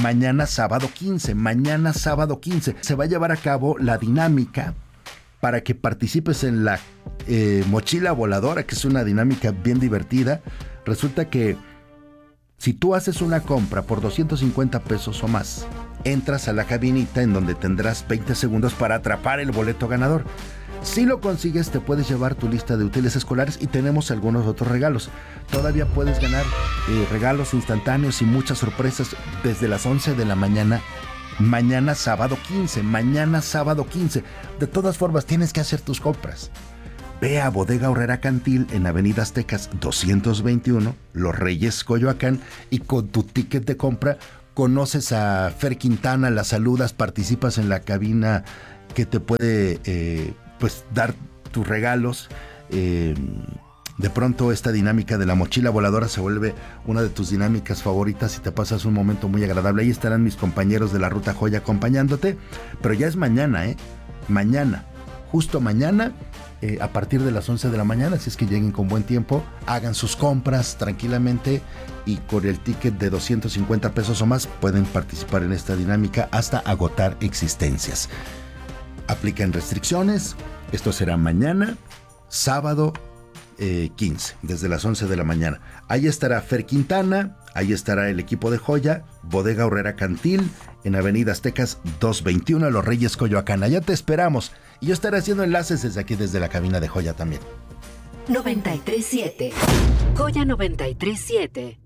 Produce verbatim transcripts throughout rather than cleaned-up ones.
mañana sábado quince. Mañana sábado quince se va a llevar a cabo la dinámica para que participes en la eh, mochila voladora, que es una dinámica bien divertida. Resulta que si tú haces una compra por doscientos cincuenta pesos o más, entras a la cabinita en donde tendrás veinte segundos para atrapar el boleto ganador. Si lo consigues, te puedes llevar tu lista de útiles escolares y tenemos algunos otros regalos. Todavía puedes ganar eh, regalos instantáneos y muchas sorpresas desde las once de la mañana. Mañana sábado quince, mañana sábado quince. De todas formas, tienes que hacer tus compras. Ve a Bodega Aurrera Cantil en Avenida Aztecas doscientos veintiuno, Los Reyes, Coyoacán, y con tu ticket de compra conoces a Fer Quintana, la saludas, participas en la cabina que te puede eh, pues dar tus regalos. Eh, de pronto esta dinámica de la mochila voladora se vuelve una de tus dinámicas favoritas y te pasas un momento muy agradable. Ahí estarán mis compañeros de la Ruta Joya acompañándote, pero ya es mañana, ¿eh? Mañana, justo mañana. Eh, a partir de las once de la mañana, si es que lleguen con buen tiempo, hagan sus compras tranquilamente y con el ticket de doscientos cincuenta pesos o más pueden participar en esta dinámica hasta agotar existencias. Aplican restricciones. Esto será mañana, sábado eh, quince, desde las once de la mañana. Ahí estará Fer Quintana, ahí estará el equipo de Joya, Bodega Aurrera Cantil, en Avenida Aztecas doscientos veintiuno, Los Reyes, Coyoacán. Allá te esperamos. Y yo estaré haciendo enlaces desde aquí, desde la cabina de Joya también. noventa y tres siete. Joya noventa y tres siete.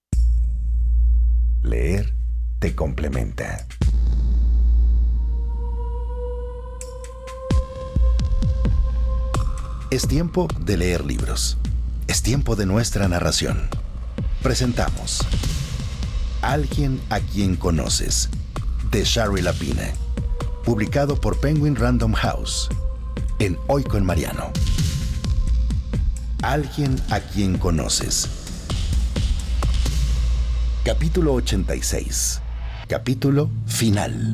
Leer te complementa. Es tiempo de leer libros. Es tiempo de nuestra narración. Presentamos Alguien a quien conoces, de Shari Lapina. Publicado por Penguin Random House, en Hoy con Mariano. Alguien a quien conoces. Capítulo ochenta y seis. Capítulo final.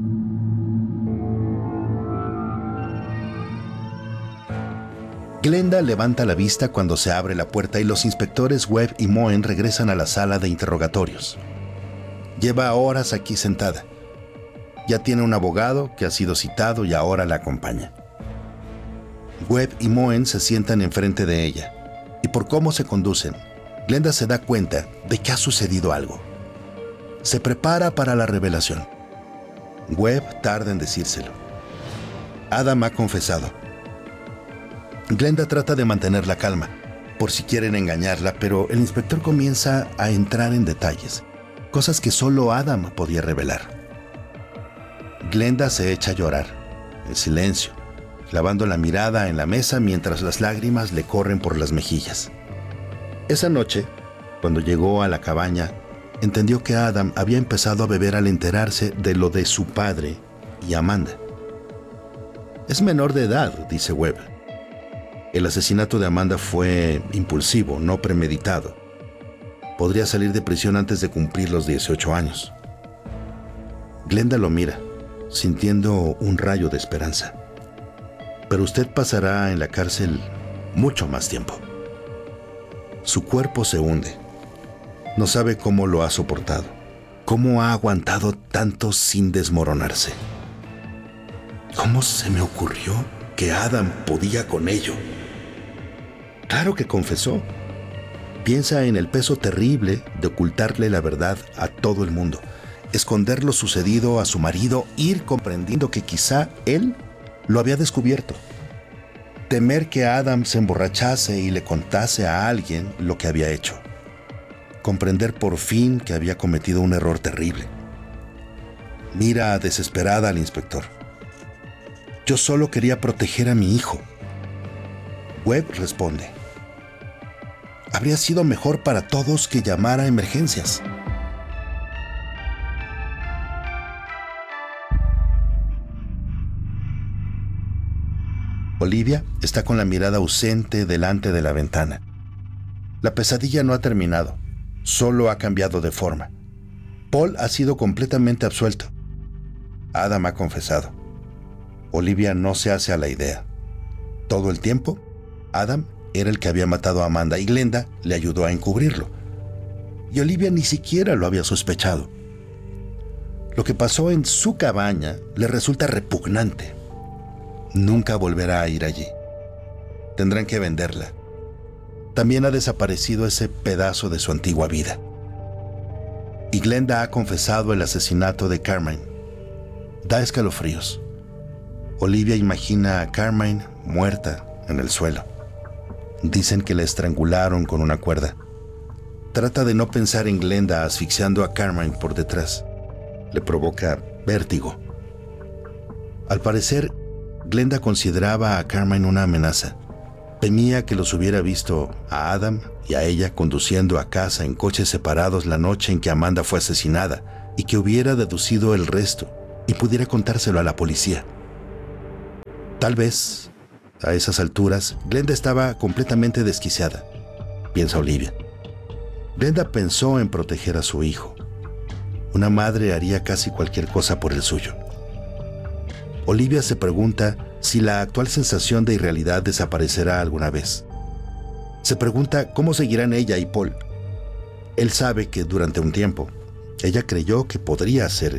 Glenda levanta la vista cuando se abre la puerta y los inspectores Webb y Moen regresan a la sala de interrogatorios. Lleva horas aquí sentada. Ya tiene un abogado que ha sido citado y ahora la acompaña. Webb y Moen se sientan enfrente de ella, y por cómo se conducen, Glenda se da cuenta de que ha sucedido algo. Se prepara para la revelación. Webb tarda en decírselo. Adam ha confesado. Glenda trata de mantener la calma, por si quieren engañarla, pero el inspector comienza a entrar en detalles, cosas que solo Adam podía revelar. Glenda se echa a llorar, en silencio, clavando la mirada en la mesa mientras las lágrimas le corren por las mejillas. Esa noche, cuando llegó a la cabaña, entendió que Adam había empezado a beber al enterarse de lo de su padre y Amanda. Es menor de edad, dice Webb. El asesinato de Amanda fue impulsivo, no premeditado. Podría salir de prisión antes de cumplir los dieciocho años. Glenda lo mira, sintiendo un rayo de esperanza. Pero usted pasará en la cárcel mucho más tiempo. Su cuerpo se hunde. No sabe cómo lo ha soportado, cómo ha aguantado tanto sin desmoronarse. ¿Cómo se me ocurrió que Adam podía con ello? Claro que confesó. Piensa en el peso terrible de ocultarle la verdad a todo el mundo, esconder lo sucedido a su marido, ir comprendiendo que quizá él lo había descubierto. Temer que Adam se emborrachase y le contase a alguien lo que había hecho. Comprender por fin que había cometido un error terrible. Mira desesperada al inspector. Yo solo quería proteger a mi hijo. Webb responde. Habría sido mejor para todos que llamara a emergencias. Olivia está con la mirada ausente delante de la ventana. La pesadilla no ha terminado, solo ha cambiado de forma. Paul ha sido completamente absuelto. Adam ha confesado. Olivia no se hace a la idea. Todo el tiempo, Adam era el que había matado a Amanda y Glenda le ayudó a encubrirlo. Y Olivia ni siquiera lo había sospechado. Lo que pasó en su cabaña le resulta repugnante. Nunca volverá a ir allí. Tendrán que venderla. También ha desaparecido ese pedazo de su antigua vida. Y Glenda ha confesado el asesinato de Carmine. Da escalofríos. Olivia imagina a Carmine muerta en el suelo. Dicen que la estrangularon con una cuerda. Trata de no pensar en Glenda asfixiando a Carmine por detrás. Le provoca vértigo. Al parecer, Glenda consideraba a Carmine una amenaza. Temía que los hubiera visto a Adam y a ella conduciendo a casa en coches separados la noche en que Amanda fue asesinada y que hubiera deducido el resto y pudiera contárselo a la policía. Tal vez, a esas alturas, Glenda estaba completamente desquiciada, piensa Olivia. Glenda pensó en proteger a su hijo. Una madre haría casi cualquier cosa por el suyo. Olivia se pregunta si la actual sensación de irrealidad desaparecerá alguna vez. Se pregunta cómo seguirán ella y Paul. Él sabe que durante un tiempo ella creyó que podría ser